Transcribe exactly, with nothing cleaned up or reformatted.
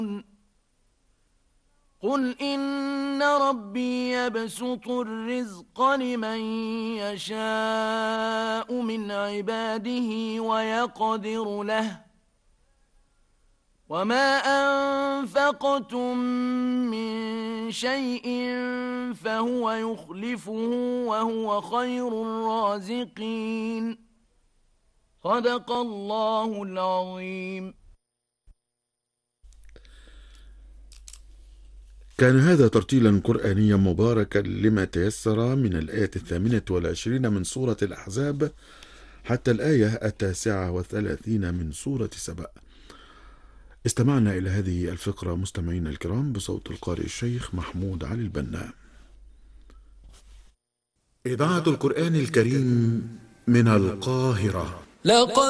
قل إن ربي يبسط الرزق لمن يشاء من عباده ويقدر له وما أنفقتم من شيء فهو يخلفه وهو خير الرازقين. صدق الله العظيم. كان هذا ترتيلا قرآنيا مباركا لما تيسر من الآية الثامنة والعشرين من سورة الأحزاب حتى الآية التاسعة والثلاثين من سورة سبأ. استمعنا إلى هذه الفقرة مستمعين الكرام بصوت القارئ الشيخ محمود علي البنا. إذاعة القرآن الكريم من القاهرة. لقد